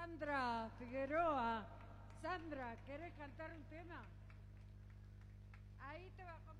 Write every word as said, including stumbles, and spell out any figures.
Sandra Figueroa. Sandra, ¿querés cantar un tema? Ahí te va a